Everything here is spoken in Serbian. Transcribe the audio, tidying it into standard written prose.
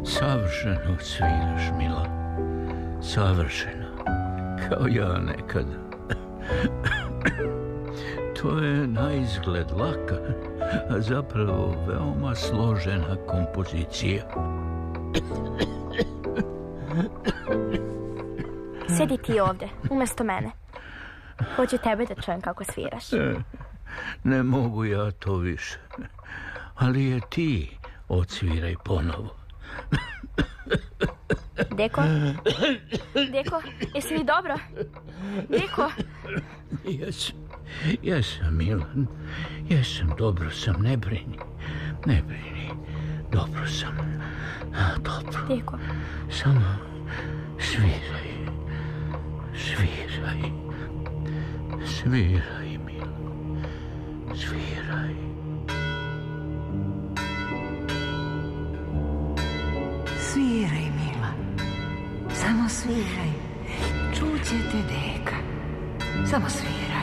Savršeno sviraš, Mila. Savršeno. Kao ja nekad. To je na izgled laka, a zapravo veoma složena kompozicija. Sjedi ti ovdje, umjesto mene. Hoću tebe da čujem kako sviraš. Ne mogu ja to više. Ali je ti odsviraj ponovo. Deko? Deko, jesi li dobro? Deko? Jesam, Milan. Jesam, dobro sam, ne brini. Ne brini. Dobro sam. Dobro. Deko. Samo sviraj. Sviraj. Sviraj, Milan. Sviraj. Sviraj, Mila. Samo sviraj. Čuće te Deka. Samo sviraj.